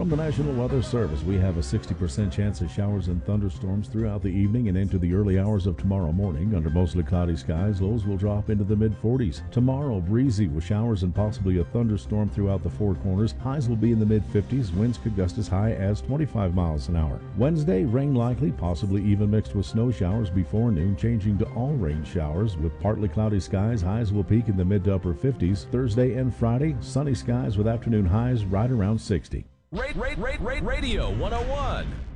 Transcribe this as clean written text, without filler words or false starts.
From the National Weather Service, we have a 60% chance of showers and thunderstorms throughout the evening and into the early hours of tomorrow morning. Under mostly cloudy skies, lows will drop into the mid-40s. Tomorrow, breezy with showers and possibly a thunderstorm throughout the Four Corners. Highs will be in the mid-50s. Winds could gust as high as 25 miles an hour. Wednesday, rain likely, possibly even mixed with snow showers before noon, changing to all rain showers. With partly cloudy skies, highs will peak in the mid to upper 50s. Thursday and Friday, sunny skies with afternoon highs right around 60. Radio 101.